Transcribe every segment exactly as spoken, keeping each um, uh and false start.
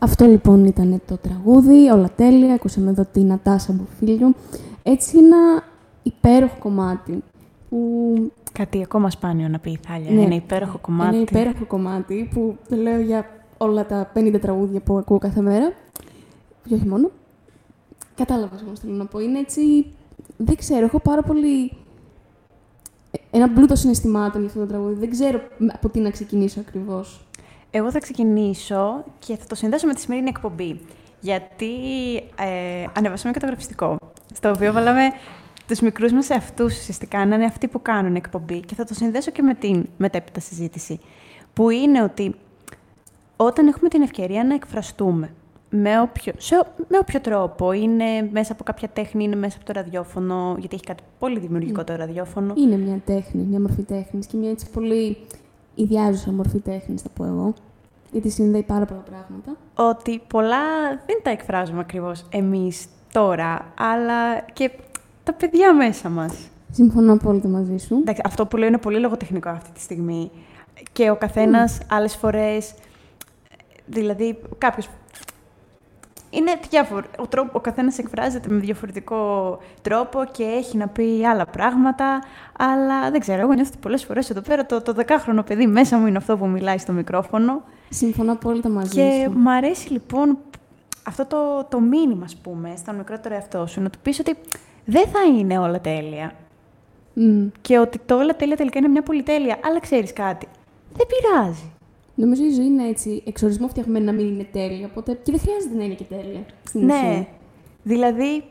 Αυτό λοιπόν ήταν το τραγούδι, όλα τέλεια. Ακούσαμε εδώ τη Νατάσα Μποφίλιο. Έτσι ένα υπέροχο κομμάτι που... Κάτι ακόμα σπάνιο να πει η Θάλια. Ναι, ένα υπέροχο κομμάτι. Ένα υπέροχο κομμάτι που το λέω για όλα τα πενήντα τραγούδια που ακούω κάθε μέρα. Και όχι μόνο. Κατάλαβα όμως θέλω να πω. Είναι έτσι... Δεν ξέρω, έχω πάρα πολύ... Ένα πλούτο συναισθημάτων για αυτό το τραγούδι. Δεν ξέρω από τι να ξεκινήσω ακριβώς. Εγώ θα ξεκινήσω και θα το συνδέσω με τη σημερινή εκπομπή. Γιατί ε, ανεβάσαμε και το γραφιστικό, στο οποίο βάλαμε τους μικρούς μας εαυτούς ουσιαστικά, να είναι αυτοί που κάνουν εκπομπή. Και θα το συνδέσω και με την μετέπειτα συζήτηση. Που είναι ότι όταν έχουμε την ευκαιρία να εκφραστούμε με όποιο, σε, με όποιο τρόπο, είναι μέσα από κάποια τέχνη, είναι μέσα από το ραδιόφωνο, γιατί έχει κάτι πολύ δημιουργικό mm. το ραδιόφωνο. Είναι μια τέχνη, μια μορφή τέχνης και μια έτσι πολύ ιδιάζουσα μορφή τέχνης, θα πω εγώ. Γιατί συνδέει πάρα πολλά πράγματα. Ότι πολλά δεν τα εκφράζουμε ακριβώς εμείς τώρα, αλλά και τα παιδιά μέσα μας. Συμφωνώ απόλυτα μαζί σου. Εντάξει, αυτό που λέω είναι πολύ λογοτεχνικό αυτή τη στιγμή. Και ο καθένας mm. άλλες φορές, δηλαδή κάποιος... Είναι διάφορο. Ο, τρόπο, ο καθένας εκφράζεται με διαφορετικό τρόπο και έχει να πει άλλα πράγματα, αλλά δεν ξέρω, εγώ νιώθω ότι πολλές φορές εδώ πέρα το, το δεκάχρονο παιδί μέσα μου είναι αυτό που μιλάει στο μικρόφωνο. Συμφωνώ απόλυτα μαζί σου. Και μ' αρέσει λοιπόν αυτό το, το μήνυμα, ας πούμε, στον μικρότερο εαυτό σου, να του πεις ότι δεν θα είναι όλα τέλεια. Mm. Και ότι το όλα τέλεια τελικά είναι μια πολυτέλεια, αλλά ξέρεις κάτι, δεν πειράζει. Νομίζω η ζωή είναι έτσι, εξορισμό φτιαγμένη να μην είναι τέλεια, οπότε και δεν χρειάζεται να είναι και τέλεια. Στην ναι, ουσία. Δηλαδή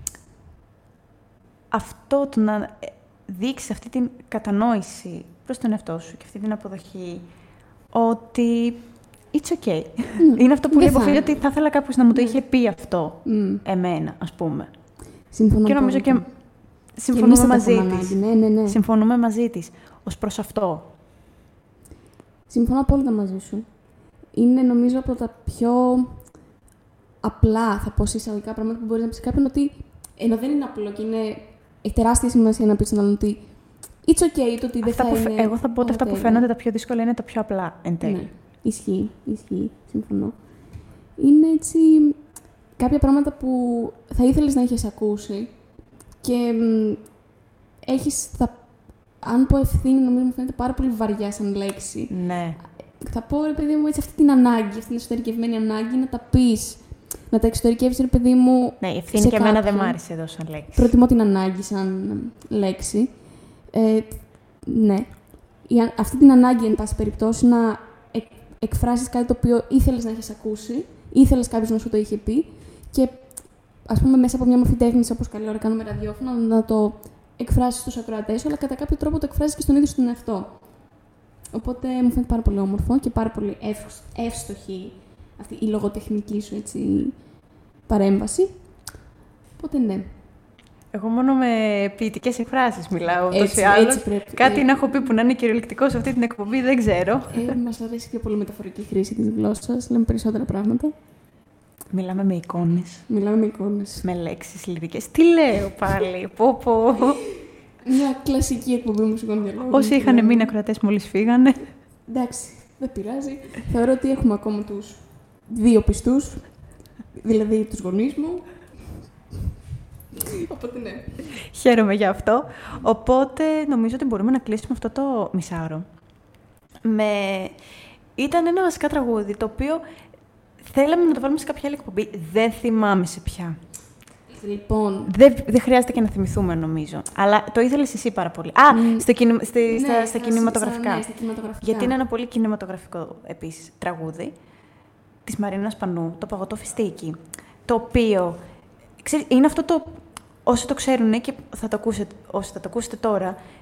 αυτό το να δείξεις αυτή την κατανόηση προς τον εαυτό σου και αυτή την αποδοχή ότι it's okay. Mm. Είναι αυτό που λέει υποφίλει ότι θα ήθελα κάποιος να μου το είχε πει αυτό mm. εμένα, ας πούμε. Συμφωνώ και νομίζω και συμφωνούμε και μαζί της. Ναι, ναι, ναι. Συμφωνούμε μαζί της ως προς αυτό. Συμφωνώ απόλυτα μαζί σου. Είναι, νομίζω, από τα πιο απλά, θα πω σε εισαγωγικά πράγματα που μπορεί να πει κάποιον ότι ενώ δεν είναι απλό και είναι, έχει τεράστια σημασία να πει στον άλλον ότι it's okay, το ότι δεν θα είναι. Εγώ θα πω ότι αυτά που φαίνονται τα πιο δύσκολα είναι τα πιο απλά εν τέλει. Ναι, ισχύει, ισχύει, συμφωνώ. Είναι έτσι κάποια πράγματα που θα ήθελες να έχεις ακούσει και μ, έχεις, θα αν πω ευθύνη, νομίζω μου φαίνεται πάρα πολύ βαριά σαν λέξη. Ναι. Θα πω, ρε παιδί μου, έτσι αυτή την ανάγκη, αυτή την εσωτερικευμένη ανάγκη να τα πεις, να τα εξωτερικεύεις, ρε παιδί μου. Ναι, η ευθύνη και εμένα δεν μ' άρεσε εδώ σαν λέξη. Προτιμώ την ανάγκη σαν λέξη. Ε, ναι. Η, αυτή την ανάγκη, εν πάση περιπτώσει, να εκ, εκφράσεις κάτι το οποίο ήθελες να έχεις ακούσει, ήθελες κάποιος να σου το είχε πει και, ας πούμε, μέσα από μια μορφή τέχνης, όπως καλή ώρα κάνουμε ραδιόφωνο, να το εκφράσεις στους ακροατές, αλλά κατά κάποιο τρόπο το εκφράσεις και στον ίδιο στον εαυτό. Οπότε μου φαίνεται πάρα πολύ όμορφο και πάρα πολύ εύστοχη αυτή η λογοτεχνική σου έτσι, παρέμβαση. Οπότε ναι. Εγώ μόνο με ποιητικές εκφράσεις μιλάω, ούτως έτσι, ή άλλως. Έτσι πρέπει. Κάτι ε... να έχω πει που να είναι κυριολεκτικό σε αυτή την εκπομπή, δεν ξέρω. Ε, μας αρέσει πιο πολύ μεταφορική χρήση της γλώσσας, λέμε περισσότερα πράγματα. Μιλάμε με εικόνες. Μιλάμε με εικόνες. Με λέξεις λυρικές. Τι λέω πάλι, πω πω. Μια κλασική εκπομπή μουσικών διαλόγων. Όσοι είχαν μείνει ακροατές μόλις φύγανε. Εντάξει, δεν πειράζει. Θεωρώ ότι έχουμε ακόμα τους δύο πιστούς, δηλαδή τους γονείς μου. Οπότε ναι. Χαίρομαι για αυτό. Οπότε νομίζω ότι μπορούμε να κλείσουμε αυτό το μισάωρο. Με... Ήταν ένα βασικά τραγούδι, το οποίο θέλαμε να το βάλουμε σε κάποια άλλη εκπομπή. Δεν θυμάμαι σε ποια. Λοιπόν. Δεν, δεν χρειάζεται και να θυμηθούμε, νομίζω. Αλλά το ήθελες εσύ πάρα πολύ. Α, mm. στο κινη, στη, ναι, στα, στα, κινηματογραφικά. Ναι, στα κινηματογραφικά. Γιατί είναι ένα πολύ κινηματογραφικό, επίσης, τραγούδι της Μαρίνας Πανού, το Παγωτό Φιστίκι. Το οποίο, ξέρεις, είναι αυτό το... Όσοι το ξέρουν και θα το ακούσετε, όσοι θα το ακούσετε τώρα,